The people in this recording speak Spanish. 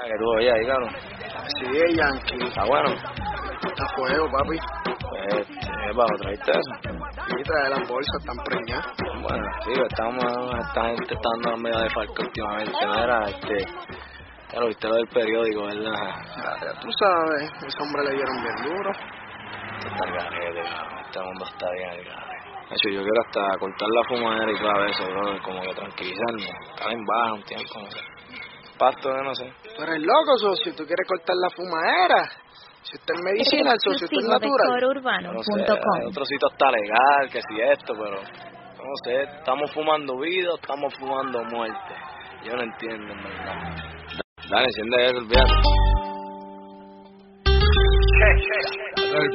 que tú oyes ahí, cabrón. Sí, Yankee. Está bueno. Está fuego, papi. Pues, bajo, ¿trajiste eso? Y trae las bolsas, están preñadas. Bueno, sí, esta gente está dando medio de falca últimamente, ¿no? Era, claro, viste lo del periódico, ¿verdad? Ya tú sabes, ese hombre le dieron bien duro. Está el garete, cabrón. Este mundo está bien al garete. De hecho, yo quiero hasta cortar la fumadera y todo eso, bro, como que tranquilizarme. Estar en baja un tiempo, no sé. Pasto, no sé. Tú eres loco, socio, tú quieres cortar la fumadera. Si usted es medicina, el socio, esto es natural. No sé, el otro sitio está legal, que si esto, pero no sé, estamos fumando vida o estamos fumando muerte. Yo no entiendo, en verdad. Dale, enciende eso, olvídate.